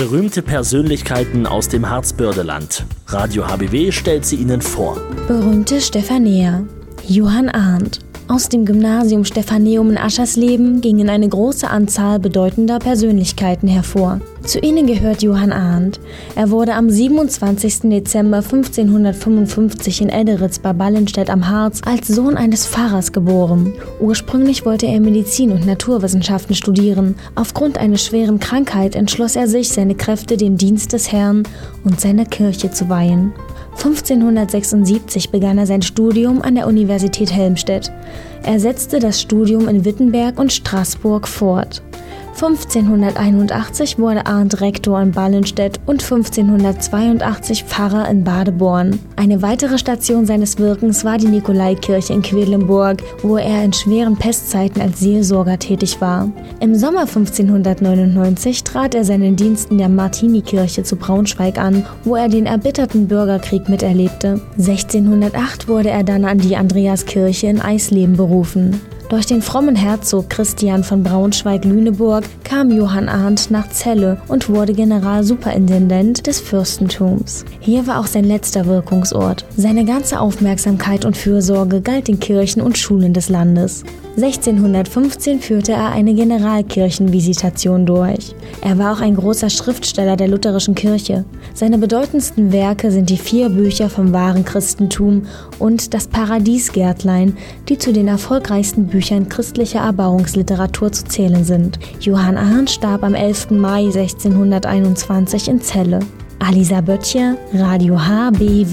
Berühmte Persönlichkeiten aus dem Harzbördeland. Radio HBW stellt sie Ihnen vor. Berühmte Stephanäer. Johann Arndt. Aus dem Gymnasium Stephaneum in Aschersleben gingen eine große Anzahl bedeutender Persönlichkeiten hervor. Zu ihnen gehört Johann Arndt. Er wurde am 27. Dezember 1555 in Edderitz bei Ballenstedt am Harz als Sohn eines Pfarrers geboren. Ursprünglich wollte er Medizin und Naturwissenschaften studieren. Aufgrund einer schweren Krankheit entschloss er sich, seine Kräfte dem Dienst des Herrn und seiner Kirche zu weihen. 1576 begann er sein Studium an der Universität Helmstedt. Er setzte das Studium in Wittenberg und Straßburg fort. 1581 wurde Arndt Rektor in Ballenstedt und 1582 Pfarrer in Badeborn. Eine weitere Station seines Wirkens war die Nikolaikirche in Quedlinburg, wo er in schweren Pestzeiten als Seelsorger tätig war. Im Sommer 1599 trat er seinen Diensten der Martinikirche zu Braunschweig an, wo er den erbitterten Bürgerkrieg miterlebte. 1608 wurde er dann an die Andreaskirche in Eisleben berufen. Durch den frommen Herzog Christian von Braunschweig-Lüneburg kam Johann Arndt nach Celle und wurde Generalsuperintendent des Fürstentums. Hier war auch sein letzter Wirkungsort. Seine ganze Aufmerksamkeit und Fürsorge galt den Kirchen und Schulen des Landes. 1615 führte er eine Generalkirchenvisitation durch. Er war auch ein großer Schriftsteller der lutherischen Kirche. Seine bedeutendsten Werke sind die 4 Bücher vom wahren Christentum und das Paradiesgärtlein, die zu den erfolgreichsten Büchern christlicher Erbauungsliteratur zu zählen sind. Johann Arndt starb am 11. Mai 1621 in Celle. Alisa Böttcher, Radio HBW.